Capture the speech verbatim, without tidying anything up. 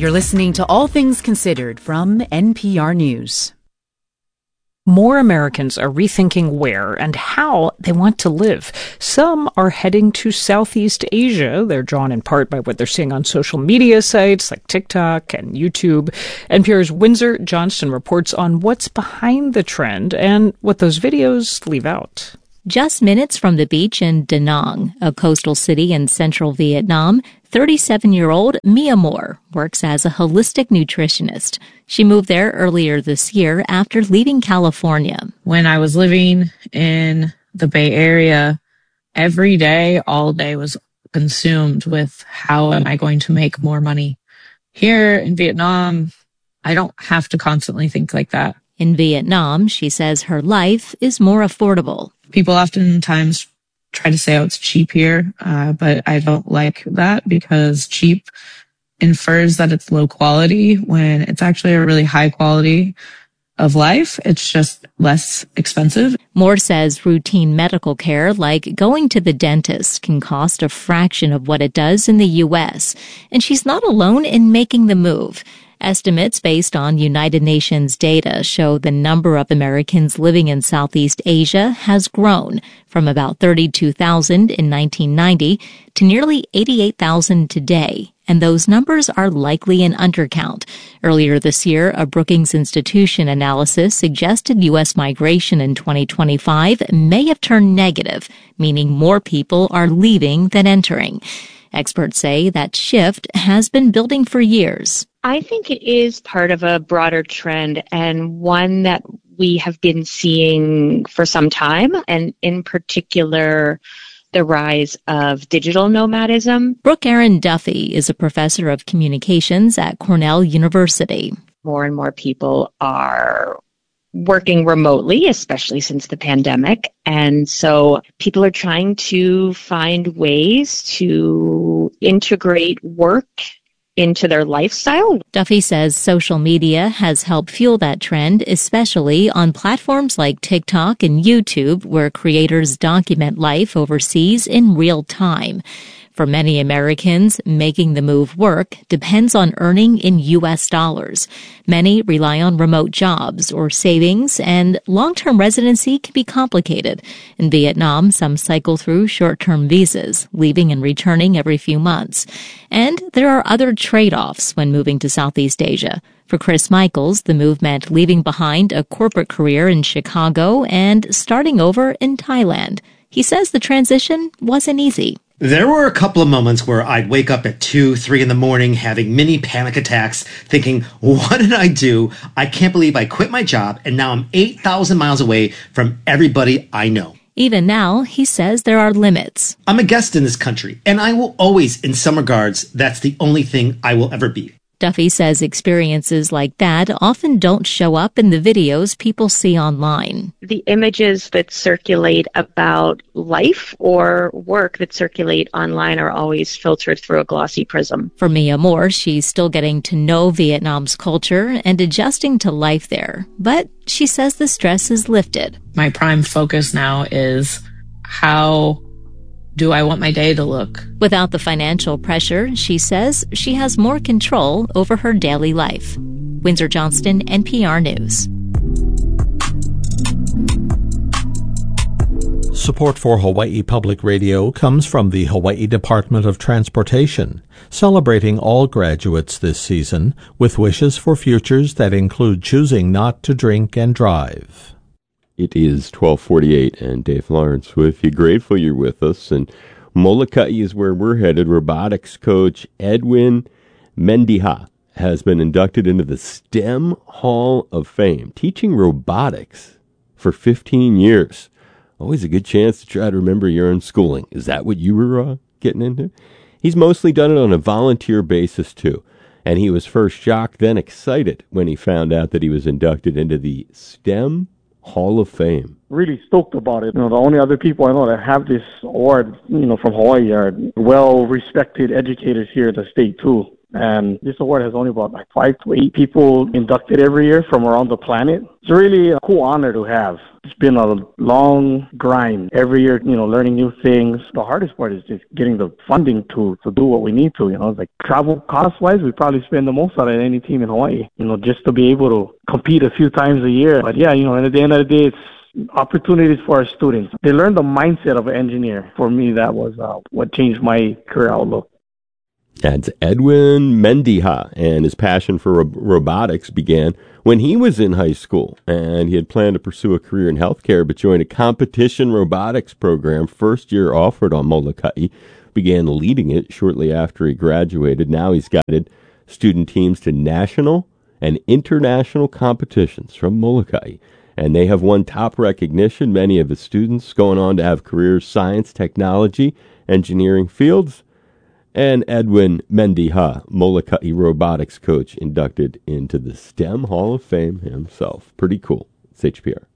You're listening to All Things Considered from N P R News. More Americans are rethinking where and how they want to live. Some are heading to Southeast Asia. They're drawn in part by what they're seeing on social media sites like TikTok and YouTube. N P R's Windsor Johnston reports on what's behind the trend and what those videos leave out. Just minutes from the beach in Da Nang, a coastal city in central Vietnam, thirty-seven-year-old Mia Moore works as a holistic nutritionist. She moved there earlier this year after leaving California. When I was living in the Bay Area, every day, all day was consumed with how am I going to make more money? Here in Vietnam, I don't have to constantly think like that. In Vietnam, she says her life is more affordable. People oftentimes try to say, oh, it's cheap here, uh, but I don't like that because cheap infers that it's low quality when it's actually a really high quality of life. It's just less expensive. Moore says routine medical care like going to the dentist can cost a fraction of what it does in the U S, and she's not alone in making the move. Estimates based on United Nations data show the number of Americans living in Southeast Asia has grown from about thirty-two thousand in nineteen ninety to nearly eighty-eight thousand today, and those numbers are likely an undercount. Earlier this year, a Brookings Institution analysis suggested U S migration in twenty twenty-five may have turned negative, meaning more people are leaving than entering. Experts say that shift has been building for years. I think it is part of a broader trend and one that we have been seeing for some time, and in particular, the rise of digital nomadism. Brooke Aaron Duffy is a professor of communications at Cornell University. More and more people are working remotely, especially since the pandemic. And so people are trying to find ways to integrate work into their lifestyle. Duffy says social media has helped fuel that trend, especially on platforms like TikTok and YouTube, where creators document life overseas in real time. For many Americans, making the move work depends on earning in U S dollars. Many rely on remote jobs or savings, and long-term residency can be complicated. In Vietnam, some cycle through short-term visas, leaving and returning every few months. And there are other trade-offs when moving to Southeast Asia. For Chris Michaels, the move meant leaving behind a corporate career in Chicago and starting over in Thailand. He says the transition wasn't easy. There were a couple of moments where I'd wake up at two, three in the morning having mini panic attacks, thinking, what did I do? I can't believe I quit my job, and now I'm eight thousand miles away from everybody I know. Even now, he says there are limits. I'm a guest in this country, and I will always, in some regards, that's the only thing I will ever be. Duffy says experiences like that often don't show up in the videos people see online. The images that circulate about life or work that circulate online are always filtered through a glossy prism. For Mia Moore, she's still getting to know Vietnam's culture and adjusting to life there. But she says the stress is lifted. My prime focus now is how do I want my day to look? Without the financial pressure, she says she has more control over her daily life. Windsor Johnston, N P R News. Support for Hawaii Public Radio comes from the Hawaii Department of Transportation, celebrating all graduates this season with wishes for futures that include choosing not to drink and drive. It is twelve forty-eight, and Dave Lawrence with you. Grateful you're with us. And Molokai is where we're headed. Robotics coach Edwin Mendiha has been inducted into the STEM Hall of Fame, teaching robotics for fifteen years. Always a good chance to try to remember your own schooling. Is that what you were uh, getting into? He's mostly done it on a volunteer basis, too. And he was first shocked, then excited when he found out that he was inducted into the STEM Hall of Fame. Really stoked about it. You know, the only other people I know that have this award, you know, from Hawaii are well-respected educators here in the state, too. And this award has only about like five to eight people inducted every year from around the planet. It's really a cool honor to have. It's been a long grind. Every year, you know, learning new things. The hardest part is just getting the funding to, to do what we need to, you know. It's like travel cost-wise, we probably spend the most out of any team in Hawaii, you know, just to be able to compete a few times a year. But yeah, you know, and at the end of the day, it's opportunities for our students. They learn the mindset of an engineer. For me, that was uh, what changed my career outlook. That's Edwin Mendiha, and his passion for ro- robotics began when he was in high school, and he had planned to pursue a career in healthcare, but joined a competition robotics program first year offered on Molokai, began leading it shortly after he graduated. Now he's guided student teams to national and international competitions from Molokai, and they have won top recognition. Many of his students going on to have careers science, technology, engineering fields. And Edwin Mendiha, Molokai robotics coach, inducted into the STEM Hall of Fame himself. Pretty cool. It's H P R.